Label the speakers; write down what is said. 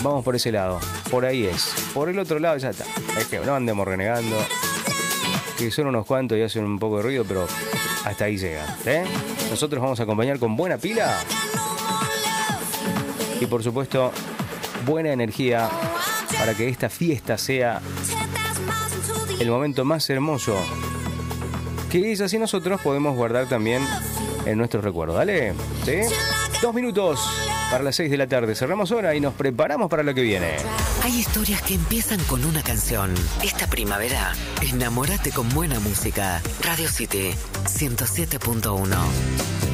Speaker 1: Vamos por ese lado. Por ahí es. Por el otro lado ya está. Es que no andemos renegando. Que son unos cuantos y hacen un poco de ruido, pero hasta ahí llega. Nosotros vamos a acompañar con buena pila. Y por supuesto, buena energía para que esta fiesta sea el momento más hermoso que ellas y nosotros podemos guardar también en nuestros recuerdos. ¿Dale? ¿Sí? 2 minutos para las 6 de la tarde. Cerramos hora y nos preparamos para lo que viene.
Speaker 2: Hay historias que empiezan con una canción. Esta primavera, enamórate con buena música. Radio City 107.1.